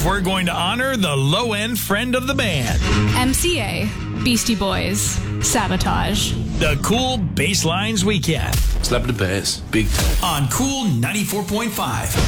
we're going to honor the low-end friend of the band. MCA, Beastie Boys, Sabotage. The Cool Basslines Weekend Slap the bass, big time. on Cool 94.5.